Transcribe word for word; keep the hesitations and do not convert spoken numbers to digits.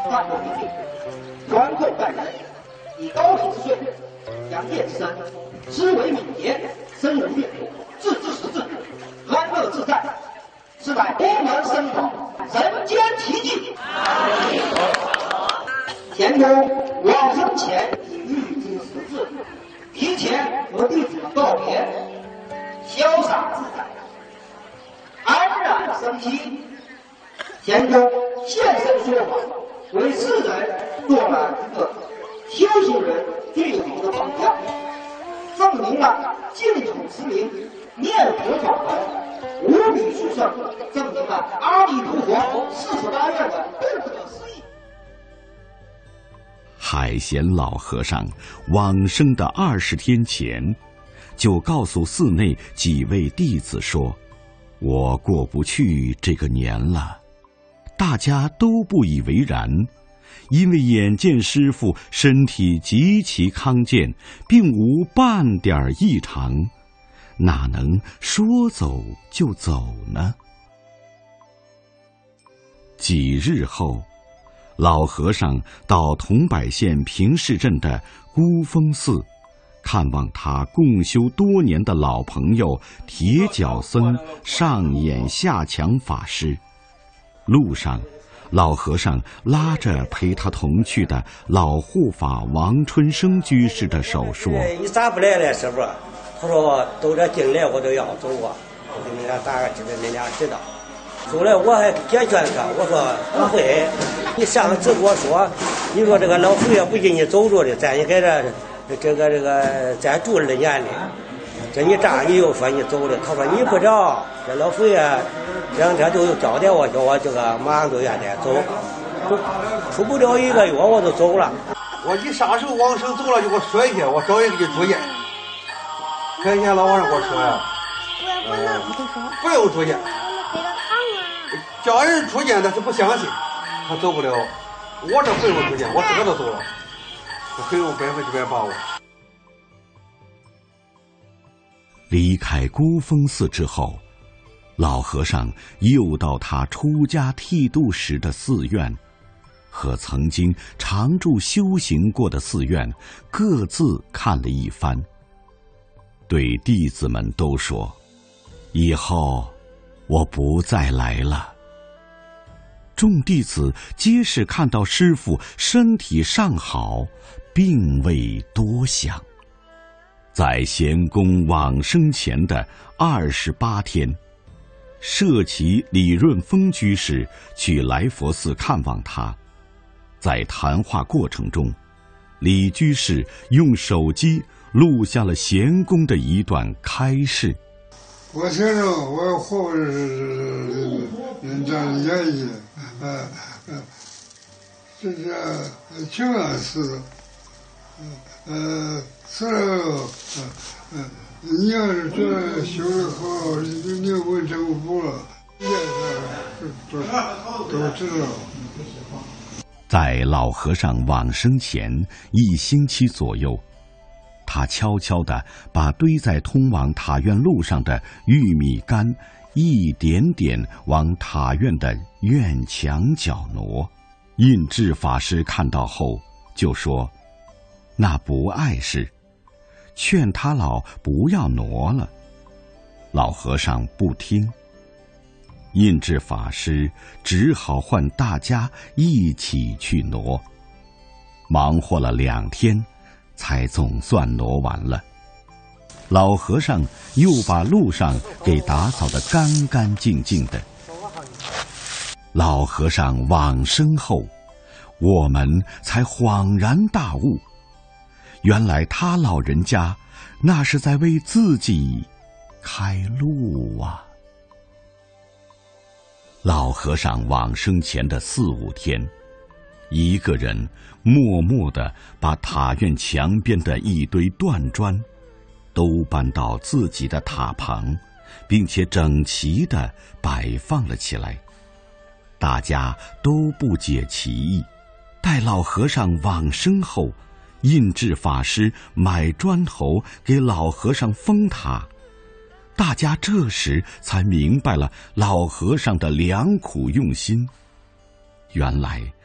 范国明帝，专供待人，以高品之岁，扬业之身，思维敏捷，深入略读，自知识字，安乐自在，是乃功能深广，人间奇迹。田公往生前已预知时至，提前和弟子们告别，潇洒自在，安然生息。田公现身说法，为世人做了一个修行人最好的榜样，证明了净土持名、念佛法门无比殊胜，证明了阿弥陀佛四十八愿的不可思议。 海贤老和尚往生的二十天前，就告诉寺内几位弟子说：“我过不去这个年了。”大家都不以为然，因为眼见师父身体极其康健，并无半点异常，哪能说走就走呢？几日后，老和尚到桐柏县平市镇的孤峰寺，看望他共修多年的老朋友铁脚僧上演下强法师。路上，老和尚拉着陪他同去的老护法王春生居士的手说：“ 你咋不来了，师傅？”他说：“都这进来我都要走啊，我给你俩打个知道，你俩知道。”后来我还解劝他，我说：“不会，你上次跟我说，你说这个老佛爷不给你走着的，咱也在这这个这个咱住了年的。这你这样你又说你走了，他说你不知道，这老佛爷两天都有交代我，叫我这个马上都愿得走，出不了一个月我就走了。 我你啥时候往生走了就给我说一下，我找人给你住院。前天老和尚跟我说呀，呃，不用住院，叫人住院他是不相信，他走不了。我这不用住院，我自个都走了，我很有百分之百把握。 离开孤峰寺之后，老和尚又到他出家剃度时的寺院，和曾经常住修行过的寺院各自看了一番，对弟子们都说：“以后我不再来了。”众弟子皆是看到师父身体尚好，并未多想。在贤公往生前的二十八天，舍其李润峰居士去来佛寺看望他。在谈话过程中，李居士用手机录下了贤公的一段开示：“ 我承认我活着是这样演绎，呃呃，这是情感事，呃。”是，嗯嗯，你要是觉得修得好，你你问政府了，也是都都知道。 在老和尚往生前一星期左右，他悄悄地把堆在通往塔院路上的玉米杆一点点往塔院的院墙角挪。印智法师看到后就说：“那不碍事。”劝他老不要挪了，老和尚不听。印智法师只好唤大家一起去挪，忙活了两天，才总算挪完了。老和尚又把路上给打扫得干干净净的。老和尚往生后，我们才恍然大悟，原来他老人家那是在为自己开路啊。老和尚往生前的四五天，一个人默默地把塔院墙边的一堆断砖都搬到自己的塔旁，并且整齐地摆放了起来。大家都不解其意。待老和尚往生后，印智法师买砖头给老和尚封塔，大家这时才明白了老和尚的良苦用心。原来